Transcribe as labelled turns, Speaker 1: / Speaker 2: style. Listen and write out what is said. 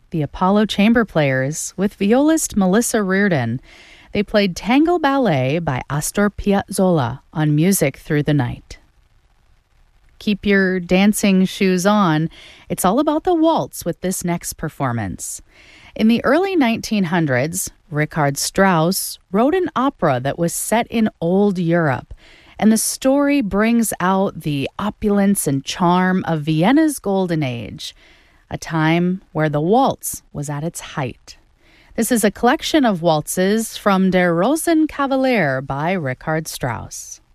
Speaker 1: the Apollo Chamber Players with violist Melissa Reardon. They played Tango Ballet by Astor Piazzolla on Music Through the Night. Keep your dancing shoes on. It's all about the waltz with this next performance. In the early 1900s, Richard Strauss wrote an opera that was set in old Europe, and the story brings out the opulence and charm of Vienna's golden age, a time where the waltz was at its height. This is a collection of waltzes from Der Rosenkavalier by Richard Strauss.